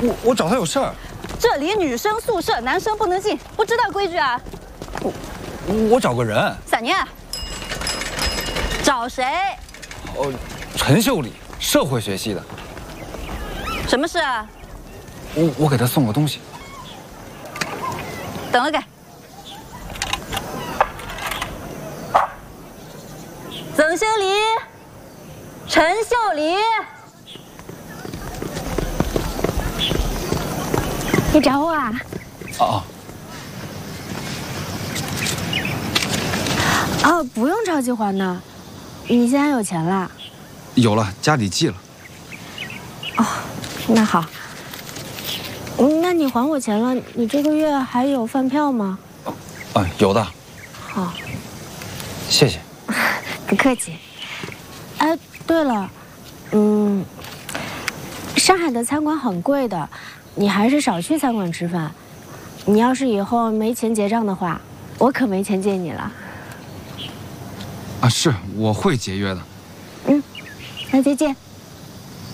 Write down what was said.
我找他有事儿。 这里女生宿舍，男生不能进，不知道规矩啊？ 我找个人。 3年。找谁？ 哦，陈秀丽，社会学系的。 什么事啊？ 我给他送个东西。 等了给。曾修礼，陈秀礼。 你找我啊？哦，不用着急还呢，你现在有钱了？ 有了，家里寄了。 哦，那好。那你还我钱了，你这个月还有饭票吗？ 有的。 好， 谢谢。 不客气。哎，对了，上海的餐馆很贵的，你还是少去餐馆吃饭。你要是以后没钱结账的话，我可没钱借你了。 是，我会节约的。 那再见。